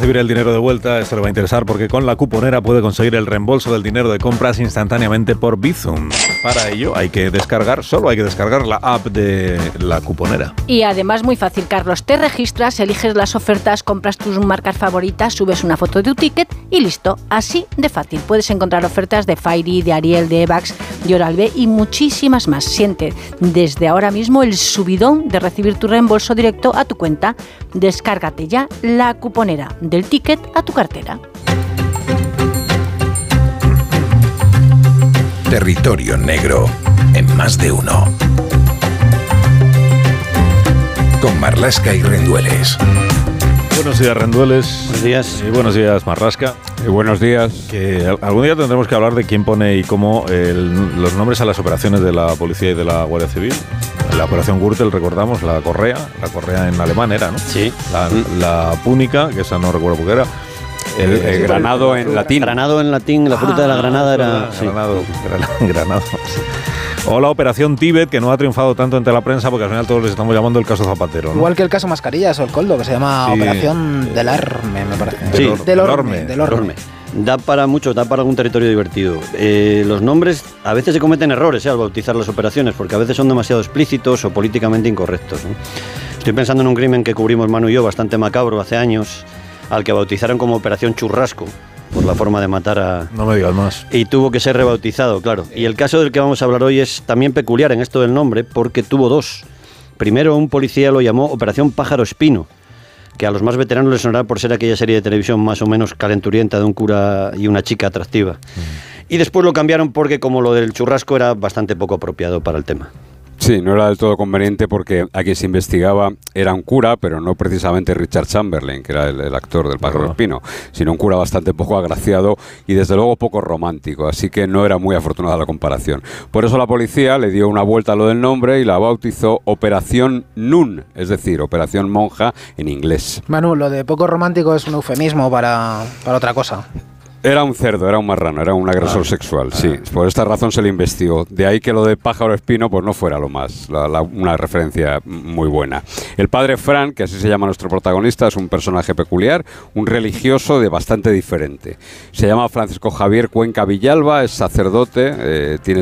recibir el dinero de vuelta, esto le va a interesar porque con la cuponera puede conseguir el reembolso del dinero de compras instantáneamente por Bizum. Para ello hay que descargar la app de la cuponera. Y además muy fácil, Carlos, te registras, eliges las ofertas, compras tus marcas favoritas, subes una foto de tu ticket y listo, así de fácil. Puedes encontrar ofertas de Fairy, de Ariel, de Evax, de Oral-B y muchísimas más. Siente desde ahora mismo el subidón de recibir tu reembolso directo a tu cuenta. Descárgate ya la cuponera, del ticket a tu cartera. Territorio negro en Más de Uno. Con Marlaska y Rendueles. Buenos días, Rendueles. Buenos días. Y buenos días, Marlaska. Buenos días. Que algún día tendremos que hablar de quién pone y cómo los nombres a las operaciones de la policía y de la Guardia Civil. La operación Gürtel, recordamos, la correa en alemán era, ¿no? Sí. La púnica, que esa no recuerdo por qué era. El granado en latín. Granado en latín, la fruta de la granada era... Granado. Sí. O la operación Tíbet, que no ha triunfado tanto entre la prensa porque al final todos les estamos llamando el caso Zapatero, ¿no? Igual que el caso Mascarillas o el Coldo, que se llama Operación del Orme, me parece. Sí, del Orme. Da para mucho, da para algún territorio divertido. Los nombres, a veces se cometen errores al bautizar las operaciones, porque a veces son demasiado explícitos o políticamente incorrectos, ¿no? Estoy pensando en un crimen que cubrimos Manu y yo, bastante macabro, hace años, al que bautizaron como Operación Churrasco, por la forma de matar a... No me digas más. Y tuvo que ser rebautizado, claro. Y el caso del que vamos a hablar hoy es también peculiar en esto del nombre, porque tuvo dos. Primero, un policía lo llamó Operación Pájaro Espino, que a los más veteranos les sonará por ser aquella serie de televisión más o menos calenturienta de un cura y una chica atractiva. Y después lo cambiaron porque como lo del churrasco era bastante poco apropiado para el tema. Sí, no era del todo conveniente porque a quien se investigaba era un cura, pero no precisamente Richard Chamberlain, que era el actor del Pájaro Espino, sino un cura bastante poco agraciado y desde luego poco romántico, así que no era muy afortunada la comparación. Por eso la policía le dio una vuelta a lo del nombre y la bautizó Operación Nun, es decir, Operación Monja en inglés. Manu, lo de poco romántico es un eufemismo para otra cosa. Era un cerdo, era un marrano, era un agresor sexual, sí. Por esta razón se le investigó. De ahí que lo de Pájaro Espino pues no fuera lo más, una referencia muy buena. El padre Frank, que así se llama nuestro protagonista, es un personaje peculiar, un religioso de bastante diferente. Se llama Francisco Javier Cuenca Villalba, es sacerdote, tiene